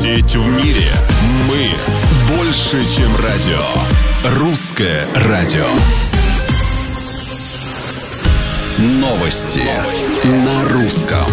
Сеть в мире. Мы больше, чем радио. Русское радио. Новости на русском.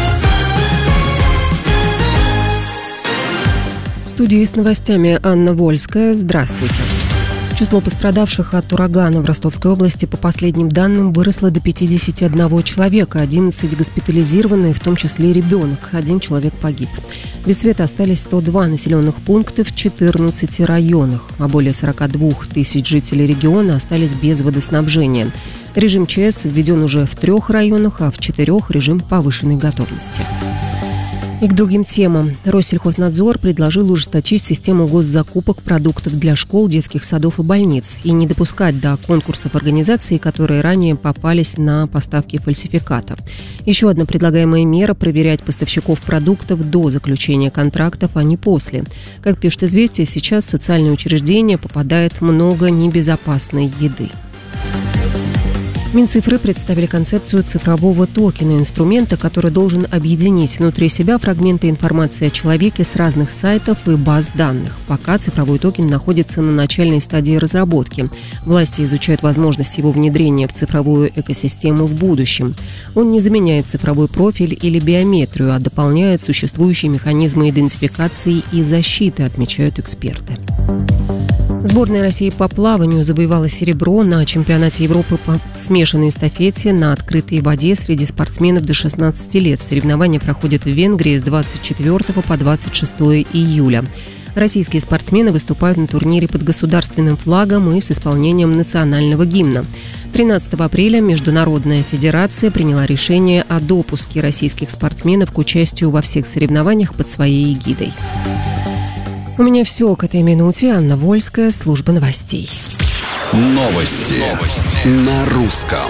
В студии с новостями Анна Вольская. Здравствуйте. Число пострадавших от урагана в Ростовской области, по последним данным, выросло до 51 человека. 11 госпитализированы, в том числе и ребенок. 1 человек погиб. Без света остались 102 населенных пункта в 14 районах, а более 42 тысяч жителей региона остались без водоснабжения. Режим ЧС введен уже в 3 районах, а в 4 режим повышенной готовности. И к другим темам. Россельхознадзор предложил ужесточить систему госзакупок продуктов для школ, детских садов и больниц и не допускать до конкурсов организаций, которые ранее попались на поставки фальсификата. Еще одна предлагаемая мера – проверять поставщиков продуктов до заключения контрактов, а не после. Как пишет «Известия», сейчас в социальные учреждения попадает много небезопасной еды. Минцифры представили концепцию цифрового токена, инструмента, который должен объединить внутри себя фрагменты информации о человеке с разных сайтов и баз данных. Пока цифровой токен находится на начальной стадии разработки. Власти изучают возможность его внедрения в цифровую экосистему в будущем. Он не заменяет цифровой профиль или биометрию, а дополняет существующие механизмы идентификации и защиты, отмечают эксперты. Сборная России по плаванию завоевала серебро на чемпионате Европы по смешанной эстафете на открытой воде среди спортсменов до 16 лет. Соревнования проходят в Венгрии с 24 по 26 июля. Российские спортсмены выступают на турнире под государственным флагом и с исполнением национального гимна. 13 апреля Международная федерация приняла решение о допуске российских спортсменов к участию во всех соревнованиях под своей эгидой. У меня все к этой минуте. Анна Вольская, служба новостей. Новости на русском.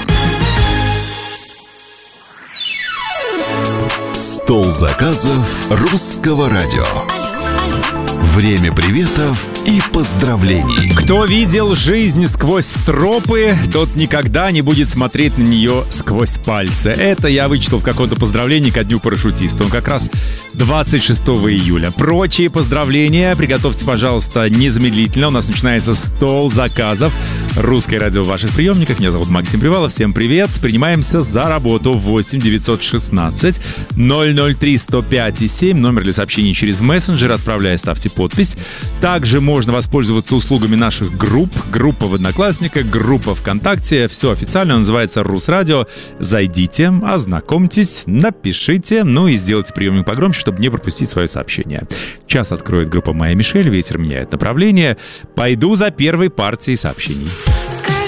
Стол заказов русского радио. Время приветов и поздравлений. Кто видел жизнь сквозь тропы, тот никогда не будет смотреть на нее сквозь пальцы. Это я вычитал в каком-то поздравлении ко Дню парашютиста. Он как раз 26 июля. Прочие поздравления приготовьте, пожалуйста, незамедлительно. У нас начинается стол заказов. Русское радио в ваших приемниках. Меня зовут Максим Привалов. Всем привет. Принимаемся за работу. 8 916 003 105 и 7. Номер для сообщений через мессенджер. Отправляя, ставьте подпись. Также можно воспользоваться услугами наших групп. Группа в Одноклассниках, группа ВКонтакте. Все официально называется РусРадио. Зайдите, ознакомьтесь, напишите, ну и сделайте приемник погромче, чтобы не пропустить свое сообщение. Час откроет группа «Моя Мишель». Ветер меняет направление. Пойду за первой партией сообщений.